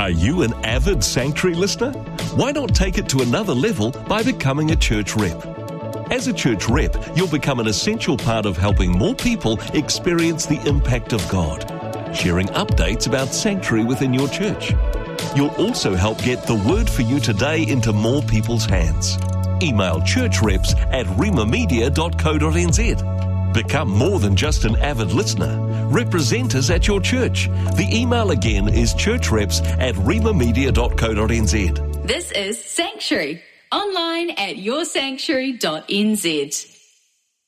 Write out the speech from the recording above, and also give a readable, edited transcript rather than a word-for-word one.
Are you an avid Sanctuary listener? Why not take it to another level by becoming a church rep? As a church rep, you'll become an essential part of helping more people experience the impact of God, sharing updates about Sanctuary within your church. You'll also help get the word for you today into more people's hands. Email churchreps@rimamedia.co.nz. Become more than just an avid listener. Represent us at your church. The email again is churchreps@rimamedia.co.nz. This is Sanctuary, online at yoursanctuary.nz.